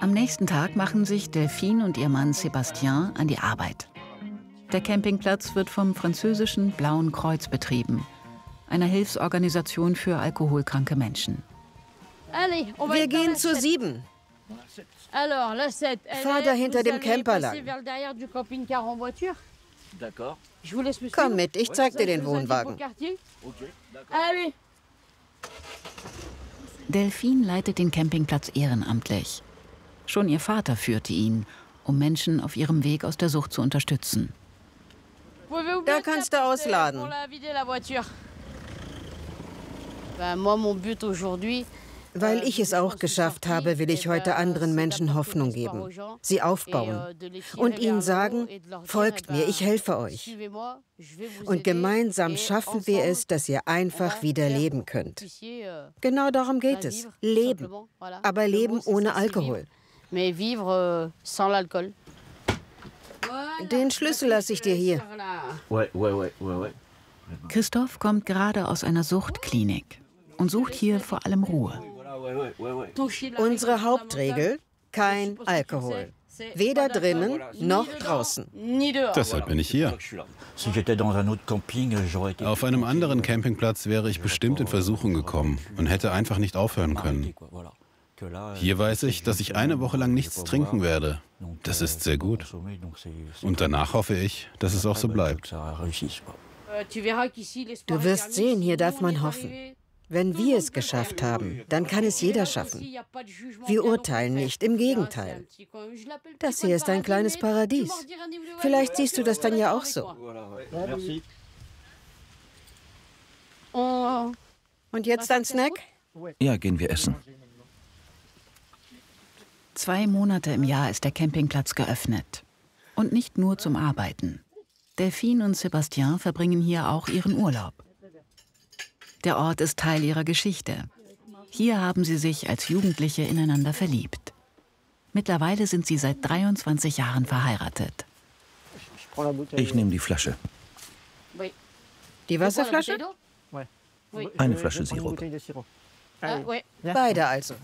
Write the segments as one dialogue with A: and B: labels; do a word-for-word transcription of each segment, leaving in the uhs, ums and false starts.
A: Am nächsten Tag machen sich Delphine und ihr Mann Sébastien an die Arbeit. Der Campingplatz wird vom französischen Blauen Kreuz betrieben, einer Hilfsorganisation für alkoholkranke Menschen.
B: Wir gehen zu sieben. Fahr da hinter dem Camper lang. Komm mit, ich zeig dir den Wohnwagen.
A: Delphine leitet den Campingplatz ehrenamtlich. Schon ihr Vater führte ihn, um Menschen auf ihrem Weg aus der Sucht zu unterstützen.
B: Da kannst du ausladen. Weil ich es auch geschafft habe, will ich heute anderen Menschen Hoffnung geben, sie aufbauen und ihnen sagen, folgt mir, ich helfe euch. Und gemeinsam schaffen wir es, dass ihr einfach wieder leben könnt. Genau darum geht es, leben, aber leben ohne Alkohol. Den Schlüssel lasse ich dir hier.
A: Christoph kommt gerade aus einer Suchtklinik und sucht hier vor allem Ruhe.
B: Unsere Hauptregel, kein Alkohol. Weder drinnen noch draußen.
C: Deshalb bin ich hier. Auf einem anderen Campingplatz wäre ich bestimmt in Versuchung gekommen und hätte einfach nicht aufhören können. Hier weiß ich, dass ich eine Woche lang nichts trinken werde. Das ist sehr gut. Und danach hoffe ich, dass es auch so bleibt.
B: Du wirst sehen, hier darf man hoffen. Wenn wir es geschafft haben, dann kann es jeder schaffen. Wir urteilen nicht, im Gegenteil. Das hier ist ein kleines Paradies. Vielleicht siehst du das dann ja auch so. Und jetzt ein Snack?
D: Ja, gehen wir essen.
A: Zwei Monate im Jahr ist der Campingplatz geöffnet. Und nicht nur zum Arbeiten. Delphine und Sébastien verbringen hier auch ihren Urlaub. Der Ort ist Teil ihrer Geschichte. Hier haben sie sich als Jugendliche ineinander verliebt. Mittlerweile sind sie seit dreiundzwanzig Jahren verheiratet.
D: Ich nehme die Flasche.
B: Die Wasserflasche?
D: Eine Flasche Sirup.
B: Beide also.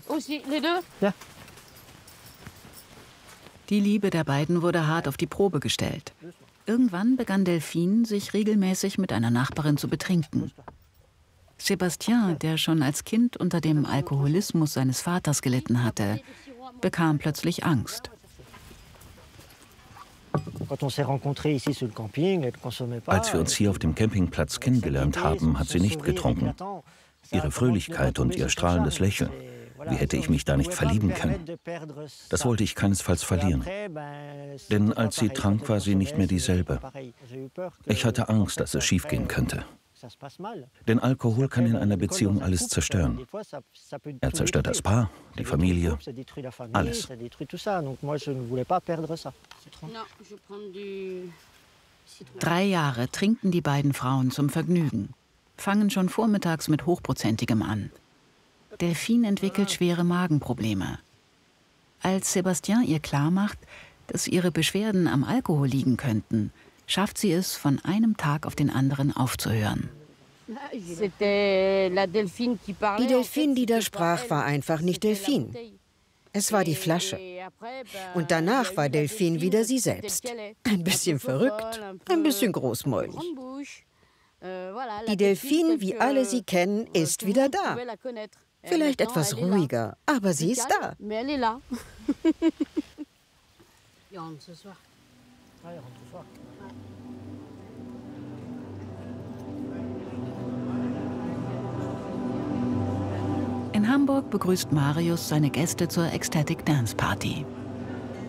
A: Die Liebe der beiden wurde hart auf die Probe gestellt. Irgendwann begann Delphine, sich regelmäßig mit einer Nachbarin zu betrinken. Sébastien, der schon als Kind unter dem Alkoholismus seines Vaters gelitten hatte, bekam plötzlich Angst.
D: Als wir uns hier auf dem Campingplatz kennengelernt haben, hat sie nicht getrunken. Ihre Fröhlichkeit und ihr strahlendes Lächeln. Wie hätte ich mich da nicht verlieben können? Das wollte ich keinesfalls verlieren. Denn als sie trank, war sie nicht mehr dieselbe. Ich hatte Angst, dass es schiefgehen könnte. Denn Alkohol kann in einer Beziehung alles zerstören. Er zerstört das Paar, die Familie, alles.
A: Drei Jahre trinken die beiden Frauen zum Vergnügen, fangen schon vormittags mit Hochprozentigem an. Delphine entwickelt schwere Magenprobleme. Als Sébastien ihr klarmacht, dass ihre Beschwerden am Alkohol liegen könnten, schafft sie es, von einem Tag auf den anderen aufzuhören.
B: Die Delphine, die da sprach, war einfach nicht Delphine. Es war die Flasche. Und danach war Delphine wieder sie selbst. Ein bisschen verrückt, ein bisschen großmäulig. Die Delphine, wie alle sie kennen, ist wieder da. Vielleicht etwas ruhiger, aber sie ist da.
A: In Hamburg begrüßt Marius seine Gäste zur Ecstatic Dance Party.